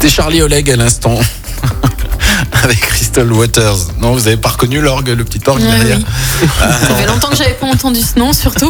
C'était Charlie Oleg à l'instant. Avec Crystal Waters. Non, vous avez pas reconnu l'orgue, le petit orgue derrière. Oui. Ça fait longtemps que j'avais pas entendu ce nom, surtout.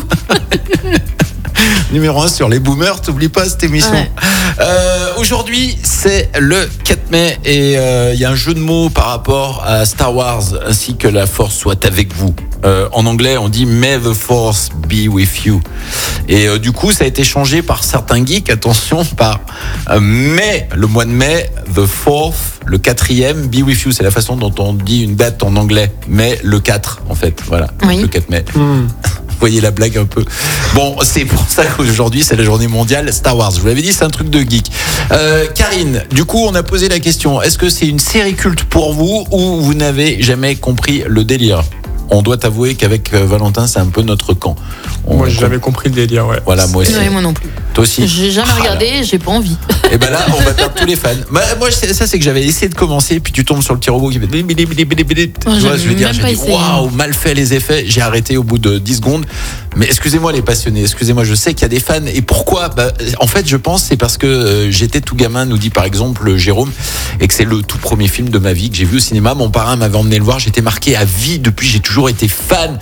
Numéro 1 sur les boomers, t'oublies pas cette émission. Ouais. Aujourd'hui, c'est le 4 mai et il y a un jeu de mots par rapport à Star Wars ainsi que la force soit avec vous. En anglais, on dit May the Force be with you. Et du coup, ça a été changé par certains geeks, attention, par mai, le mois de mai, the fourth, le 4e, be with you. C'est la façon dont on dit une date en anglais. Mais le 4, en fait. Voilà. Oui. Le 4 mai. Vous voyez la blague un peu. Bon, c'est pour ça qu'aujourd'hui, c'est la journée mondiale Star Wars. Je vous l'avais dit, c'est un truc de geek. Karine, du coup, on a posé la question. Est-ce que c'est une série culte pour vous ou vous n'avez jamais compris le délire ? On doit avouer qu'avec Valentin, c'est un peu notre camp. Moi, j'ai jamais compris le délire, ouais. Voilà, moi aussi. Ouais, moi non plus. Toi aussi. J'ai jamais regardé, j'ai pas envie. Et ben là, on va perdre tous les fans. Bah, moi, ça, c'est que j'avais essayé de commencer, puis tu tombes sur le petit robot qui fait. Tu vois, je veux dire, j'ai dit, waouh, mal fait les effets. J'ai arrêté au bout de 10 secondes. Mais excusez-moi, les passionnés, excusez-moi, je sais qu'il y a des fans. Et pourquoi ? Bah, en fait, je pense, c'est parce que j'étais tout gamin, nous dit par exemple Jérôme, et que c'est le tout premier film de ma vie que j'ai vu au cinéma. Mon parrain m'avait emmené le voir, j'étais marqué à vie. Depuis, j'ai toujours été fan.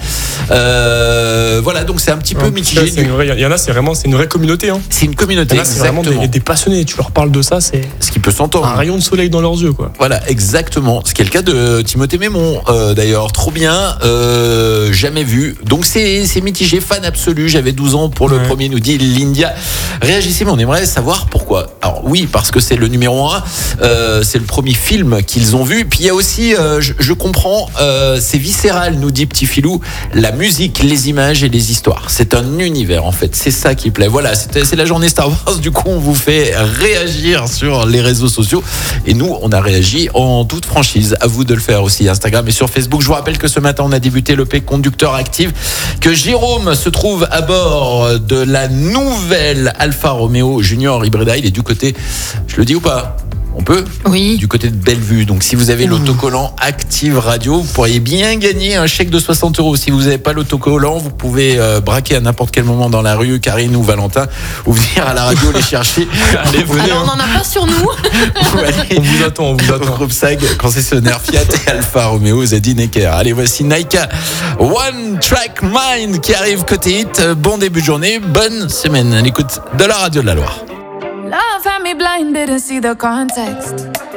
Voilà, donc c'est un petit peu mitigé. Il y en a, c'est une vraie communauté. Hein. C'est une communauté, Là, c'est vraiment des passionnés. Tu leur parles de ça, c'est ce qui peut s'entendre. Un rayon de soleil dans leurs yeux, quoi. Voilà, exactement. Ce qui est le cas de Timothée Mémon, d'ailleurs. Trop bien, jamais vu. Donc c'est mitigé, fan absolu. J'avais 12 ans pour le premier, nous dit Lindia. Réagissez, mais on aimerait savoir pourquoi. Alors oui, parce que c'est le numéro 1. C'est le premier film qu'ils ont vu. Puis il y a aussi, je comprends, c'est viscéral, nous dit Petit Filou. La musique, les images et les histoires. C'est un univers, en fait. C'est ça qui plaît. Voilà, c'est la journée Star Wars. Du coup, on vous fait réagir sur les réseaux sociaux. Et nous, on a réagi en toute franchise. À vous de le faire aussi, Instagram et sur Facebook. Je vous rappelle que ce matin, on a débuté l'EP Conducteur Active, que Jérôme se trouve à bord de la nouvelle Alfa Romeo Junior Hybrida. Il est du côté, je le dis ou pas ? On peut ? Oui. Du côté de Bellevue. Donc, si vous avez l'autocollant Active Radio, vous pourriez bien gagner un chèque de 60 €. Si vous n'avez pas l'autocollant, vous pouvez braquer à n'importe quel moment dans la rue, Karine ou Valentin, ou venir à la radio les chercher. Allez, venez. Alors, on n'en a pas sur nous. On vous attend, on vous Au attend. groupe SAG, concessionnaire Fiat et Alfa Romeo, Zadine et Necker. Allez, voici Naika, One Track Mind qui arrive côté hit. Bon début de journée, bonne semaine à l'écoute de la radio de la Loire. Love had me blind, didn't see the context.